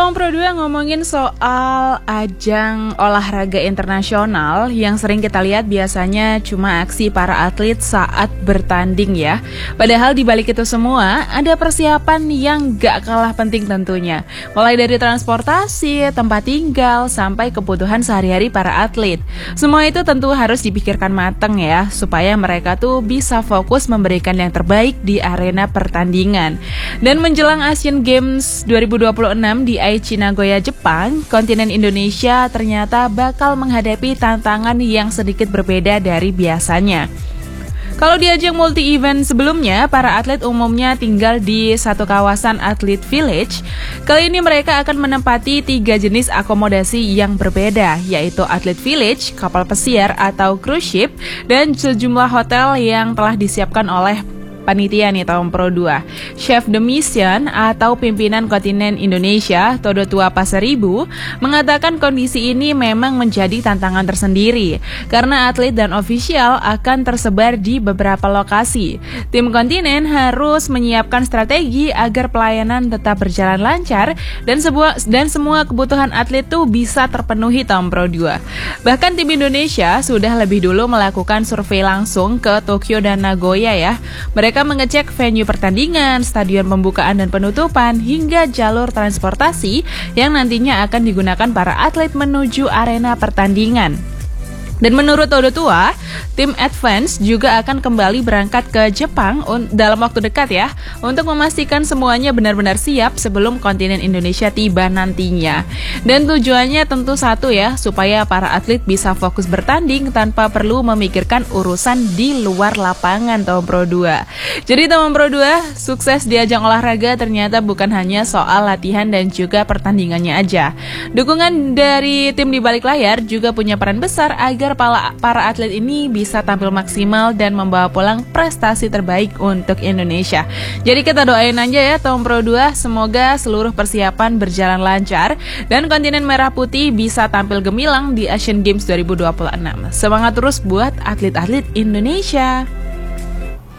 Tom Pro 2 ngomongin soal ajang olahraga internasional yang sering kita lihat biasanya cuma aksi para atlet saat bertanding ya. Padahal di balik itu semua ada persiapan yang gak kalah penting tentunya. Mulai dari transportasi, tempat tinggal, sampai kebutuhan sehari-hari para atlet. Semua itu tentu harus dipikirkan matang ya, supaya mereka tuh bisa fokus memberikan yang terbaik di arena pertandingan. Dan menjelang Asian Games 2026 di Aichi Nagoya, Jepang, kontinen Indonesia ternyata bakal menghadapi tantangan yang sedikit berbeda dari biasanya. Kalau di ajang multi-event sebelumnya, para atlet umumnya tinggal di satu kawasan atlet village. Kali ini mereka akan menempati 3 jenis akomodasi yang berbeda, yaitu atlet village, kapal pesiar atau cruise ship, dan sejumlah hotel yang telah disiapkan oleh panitia nih Tom Pro 2. Chef de Mission atau pimpinan kontinen Indonesia, Todo Tua Pasaribu, mengatakan kondisi ini memang menjadi tantangan tersendiri karena atlet dan ofisial akan tersebar di beberapa lokasi. Tim kontinen harus menyiapkan strategi agar pelayanan tetap berjalan lancar dan semua kebutuhan atlet tuh bisa terpenuhi Tom Pro 2. Bahkan tim Indonesia sudah lebih dulu melakukan survei langsung ke Tokyo dan Nagoya ya. Mereka mengecek venue pertandingan, stadion pembukaan dan penutupan, hingga jalur transportasi yang nantinya akan digunakan para atlet menuju arena pertandingan. Dan menurut Todo Tua, tim Advance juga akan kembali berangkat ke Jepang dalam waktu dekat ya, untuk memastikan semuanya benar-benar siap sebelum kontinen Indonesia tiba nantinya. Dan tujuannya tentu satu ya, supaya para atlet bisa fokus bertanding tanpa perlu memikirkan urusan di luar lapangan Tom Pro 2. Jadi Tom Pro 2, sukses di ajang olahraga ternyata bukan hanya soal latihan dan juga pertandingannya aja. Dukungan dari tim di balik layar juga punya peran besar agar para atlet ini bisa tampil maksimal dan membawa pulang prestasi terbaik untuk Indonesia. Jadi kita doain aja ya Tom Pro 2, semoga seluruh persiapan berjalan lancar dan kontinen merah putih bisa tampil gemilang di Asian Games 2026. Semangat terus buat atlet-atlet Indonesia.